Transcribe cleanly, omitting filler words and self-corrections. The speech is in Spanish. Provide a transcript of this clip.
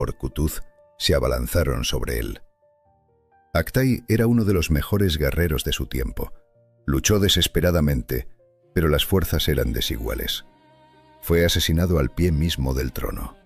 Orkutuz, se abalanzaron sobre él. Aktai era uno de los mejores guerreros de su tiempo. Luchó desesperadamente, pero las fuerzas eran desiguales. Fue asesinado al pie mismo del trono.